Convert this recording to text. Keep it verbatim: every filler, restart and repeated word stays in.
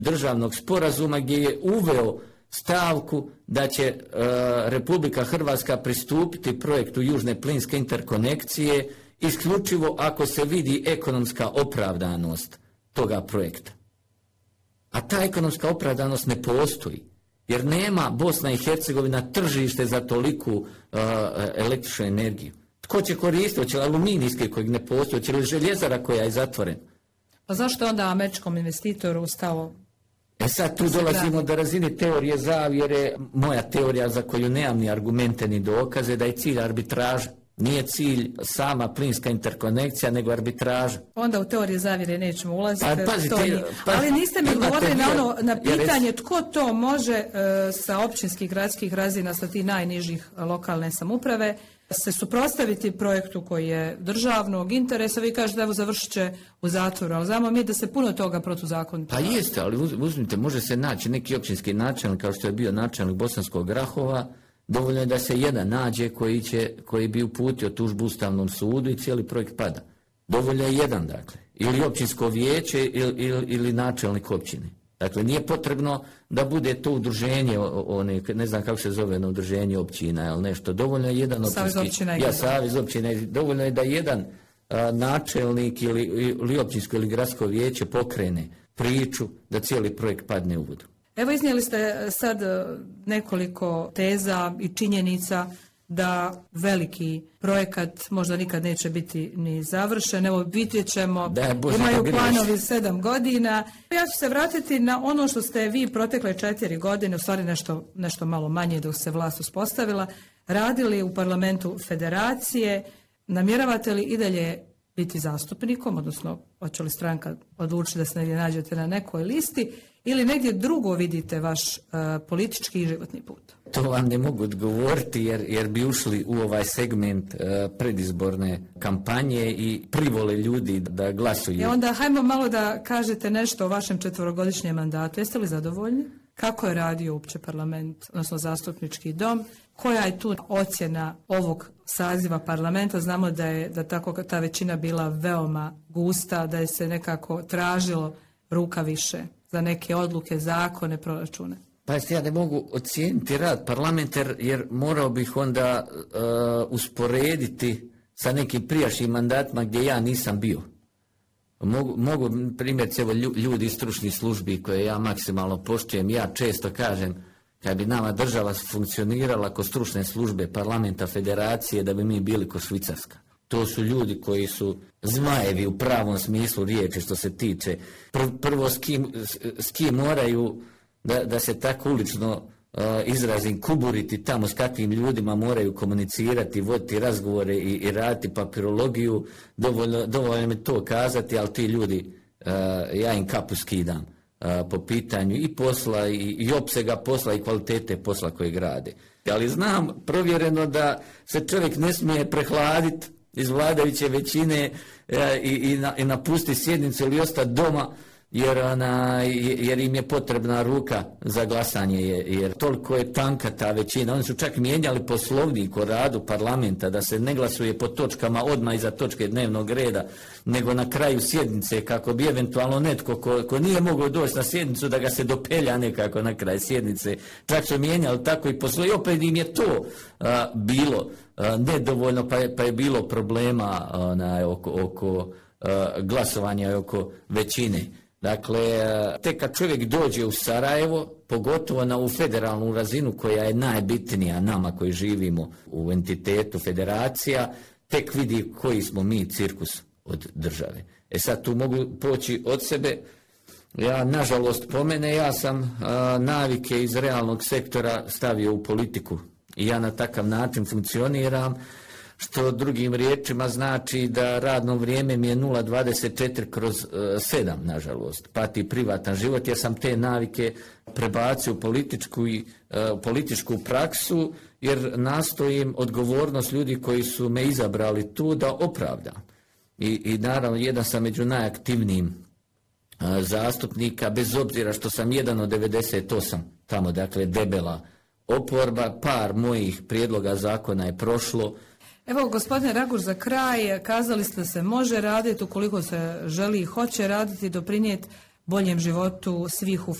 državnog sporazuma gdje je uveo stavku da će e, Republika Hrvatska pristupiti projektu Južne plinske interkonekcije isključivo ako se vidi ekonomska opravdanost toga projekta. A ta ekonomska opravdanost ne postoji, jer nema Bosna i Hercegovina tržište za toliku uh, električnu energiju. Tko će koristiti? Hoće li aluminijske kojeg ne postoji? Hoće li željezara koja je zatvorena? A zašto onda američkom investitoru stalo? E sad tu dolazimo do razine teorije zavjere. Moja teorija za koju nemam ni argumente ni dokaze da je cilj arbitraža. Nije cilj sama plinska interkonekcija, nego arbitraža. Onda u teorije zavjere nećemo ulaziti. Pa, pazite, pa, ali niste mi odgovorili na, ono, na pitanje tko to može e, sa općinskih gradskih razina, sa tih najnižih lokalne samouprave, se suprotstaviti projektu koji je državnog interesa. Vi kažete evo završit će u zatvoru, ali znamo mi da se puno toga protuzakonito. Pa jeste, ali uzmite, može se naći neki općinski načelnik kao što je bio načelnik Bosanskog Grahova. Dovoljno je da se jedan nađe koji, će, koji bi uputio tužbu Ustavnom sudu i cijeli projekt pada. Dovoljno je jedan, dakle. Ili općinsko vijeće ili, ili, ili načelnik općine. Dakle, nije potrebno da bude to udruženje, one, ne znam kako se zove na udruženje općina, ili nešto. Dovoljno je jedan općinski... Ja, savez općina. Dovoljno je da jedan a, načelnik ili, ili općinsko ili gradsko vijeće pokrene priču da cijeli projekt padne u vodu. Evo iznijeli ste sad nekoliko teza i činjenica da veliki projekat možda nikad neće biti ni završen. Evo vidjet ćemo, da, imaju planovi sedam godina. Ja ću se vratiti na ono što ste vi protekle četiri godine, u stvari nešto, nešto malo manje dok se vlast uspostavila, radili u parlamentu federacije. Namjeravate li i dalje biti zastupnikom, odnosno hoće li stranka odlučiti da se negdje nađete na nekoj listi ili negdje drugo vidite vaš uh, politički i životni put? To vam ne mogu odgovoriti jer, jer bi ušli u ovaj segment uh, predizborne kampanje i privole ljudi da glasuju. I onda hajmo malo da kažete nešto o vašem četverogodišnjem mandatu. Jeste li zadovoljni? Kako je radio uopće parlament, odnosno zastupnički dom? Koja je tu ocjena ovog saziva parlamenta? Znamo da je da tako ta većina bila veoma gusta, da je se nekako tražilo ruka više za neke odluke, zakone, proračune. Pa ja ne mogu ocijeniti rad parlamenta jer, jer morao bih onda uh, usporediti sa nekim prijašnjim mandatima gdje ja nisam bio. Mogu, mogu primjerice evo ljudi iz stručnih službi koje ja maksimalno poštujem, ja često kažem kad bi nama država funkcionirala ko stručne službe parlamenta federacije da bi mi bili ko Švicarska. To su ljudi koji su zmajevi u pravom smislu riječi što se tiče. Prvo s kim, s kim moraju da, da se tako ulično uh, izrazim kuburiti tamo s kakvim ljudima moraju komunicirati, voditi razgovore i, i raditi papirologiju. Dovoljno, dovoljno mi to kazati, ali ti ljudi, uh, ja im kapu skidam uh, po pitanju i posla i, i opsega posla i kvalitete posla kojeg rade. Ali znam provjereno da se čovjek ne smije prehladiti iz vladajuće većine e, i, i, na, i napusti sjednicu ili ostati doma jer, ona, jer im je potrebna ruka za glasanje jer toliko je tanka ta većina. Oni su čak mijenjali poslovnik o radu parlamenta da se ne glasuje po točkama odmah iza točke dnevnog reda nego na kraju sjednice kako bi eventualno netko ko, ko nije mogao doći na sjednicu da ga se dopelja nekako na kraj sjednice. Čak su mijenjali tako i poslovnik. Opet im je to a, bilo a, nedovoljno pa je, pa je bilo problema a, oko, oko a, glasovanja i oko većine. Dakle, tek kad čovjek dođe u Sarajevo, pogotovo na ovu federalnu razinu koja je najbitnija nama koji živimo u entitetu federacija, tek vidi koji smo mi cirkus od države. E sad tu mogu poći od sebe. Ja, nažalost, po mene, ja sam a, navike iz realnog sektora stavio u politiku i ja na takav način funkcioniram, što drugim riječima znači da radno vrijeme mi je nula zarez dvadeset četiri kroz sedam, nažalost. Pati privatan život, ja sam te navike prebacio u političku, i, uh, političku praksu, jer nastojim odgovornost ljudi koji su me izabrali tu da opravdam. I, i naravno, jedan sam među najaktivnijim uh, zastupnika, bez obzira što sam jedan od devedeset osam, tamo, dakle, debela oporba, par mojih prijedloga zakona je prošlo. Evo, gospodine Raguž, za kraj, kazali ste da se može raditi, ukoliko se želi i hoće raditi, doprinijeti boljem životu svih u